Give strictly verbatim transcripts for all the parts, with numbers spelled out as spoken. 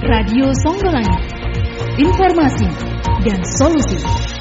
Radio Songgolangit, informasi dan solusi.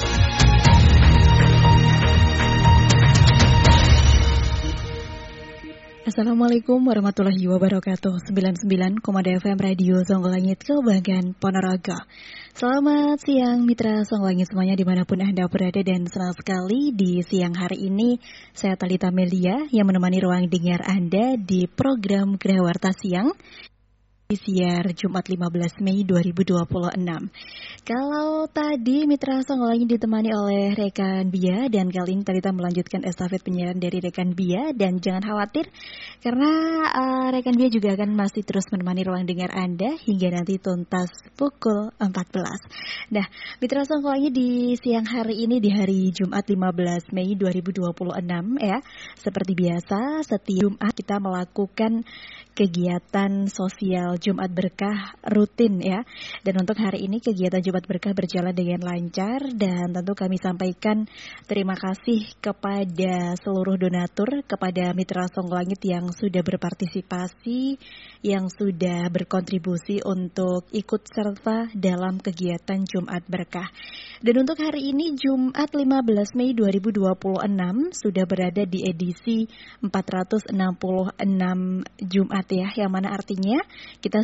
Assalamualaikum warahmatullahi wabarakatuh. sembilan puluh sembilan koma dua F M Radio Songgolangit Kabupaten Ponorogo. Selamat siang mitra Songgolangit semuanya dimanapun Anda berada, dan senang sekali di siang hari ini saya Talita Melia yang menemani ruang dengar Anda di program Grawarta Siang di siar Jumat lima belas Mei dua ribu dua puluh enam. Kalau tadi mitra Songgolangit ditemani oleh rekan Bia, dan kali ini Talita melanjutkan estafet penyiaran dari rekan Bia, dan jangan khawatir karena uh, rekan Bia juga akan masih terus menemani ruang dengar Anda hingga nanti tuntas pukul empat belas. Nah, mitra Songgolangit di siang hari ini di hari Jumat lima belas Mei dua ribu dua puluh enam ya, seperti biasa setiap Jumat kita melakukan kegiatan sosial Jumat Berkah rutin ya. Dan untuk hari ini kegiatan Jumat Berkah berjalan dengan lancar, dan tentu kami sampaikan terima kasih kepada seluruh donatur, kepada mitra Songgolangit yang sudah berpartisipasi, yang sudah berkontribusi untuk ikut serta dalam kegiatan Jumat Berkah. Dan untuk hari ini Jumat lima belas Mei dua ribu dua puluh enam sudah berada di edisi empat ratus enam puluh enam Jumat ya, yang mana artinya kita